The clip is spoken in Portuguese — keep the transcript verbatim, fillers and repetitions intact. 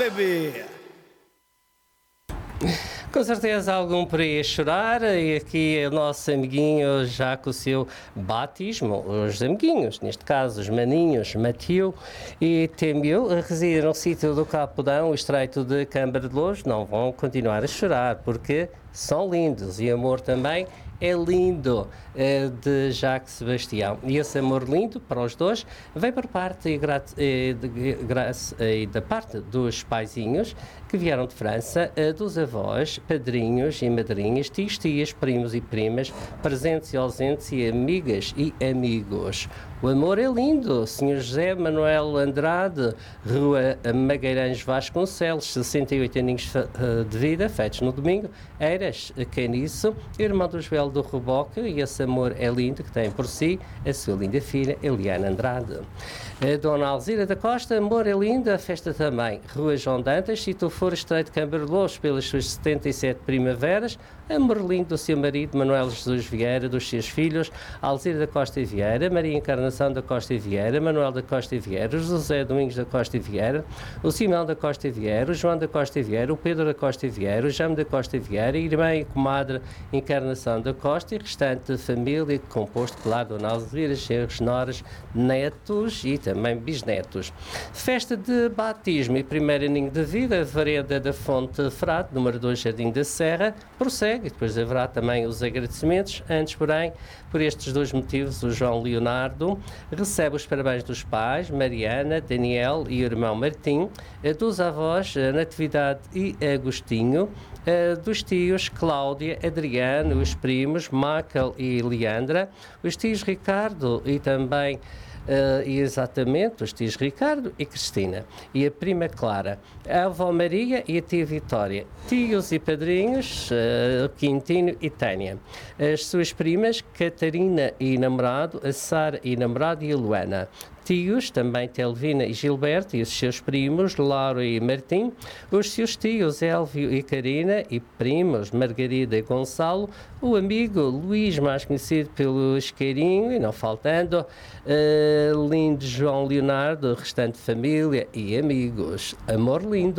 baby! Com certeza algum por aí a chorar, e aqui o nosso amiguinho já com o seu batismo, os amiguinhos, neste caso os maninhos Matiu e Temeu, residem no sítio do Capudão, o estreito de Câmara de Lourdes, não vão continuar a chorar, porque são lindos, e amor também é lindo, de Jacques Sebastião. E esse amor lindo para os dois vem por parte e, grat, e, de, e da parte dos paizinhos que vieram de França, dos avós, padrinhos e madrinhas, tios, tias, primos e primas, presentes e ausentes e amigas e amigos. O amor é lindo. senhor José Manuel Andrade, Rua Magueiranhos Vasconcelos, sessenta e oito aninhos de vida, feitos no domingo, Eiras, Caniço, irmão do Joel do Reboque, e esse amor é lindo, que tem por si a sua linda filha, Eliana Andrade. A Dona Alzira da Costa, amor é lindo, a festa também. Rua João Dantas, se tu for estreito Câmara de Lourdes pelas suas setenta e sete primaveras, amor lindo do seu marido, Manuel Jesus Vieira, dos seus filhos, Alzira da Costa e Vieira, Maria Encarnação da Costa e Vieira, Manuel da Costa e Vieira, José Domingos da Costa e Vieira, o Simão da Costa e Vieira, o João da Costa e Vieira, o Pedro da Costa e Vieira, o Jame da Costa e Vieira, a irmã e comadre Encarnação da Costa e restante família, composto, claro, Dona Alzira, seus noras, netos e também bisnetos. Festa de batismo e primeiro aninho de vida, Vareda da Fonte Frade, número dois, Jardim da Serra, prossegue, e depois haverá também os agradecimentos. Antes, porém, por estes dois motivos, o João Leonardo recebe os parabéns dos pais, Mariana, Daniel e o irmão Martim, dos avós, Natividade e Agostinho, dos tios Cláudia, Adriano, os primos Macal e Leandra, os tios Ricardo e também Uh, exatamente, os tios Ricardo e Cristina, e a prima Clara, a avó Maria e a tia Vitória, tios e padrinhos, uh, Quintino e Tânia, as suas primas Catarina e namorado, a Sara e namorado e a Luana, tios, também Telvina e Gilberto, e os seus primos, Laura e Martim, os seus tios, Elvio e Karina, e primos, Margarida e Gonçalo, o amigo Luís, mais conhecido pelo Isqueirinho, e não faltando, uh, lindo João Leonardo, restante família e amigos. Amor lindo.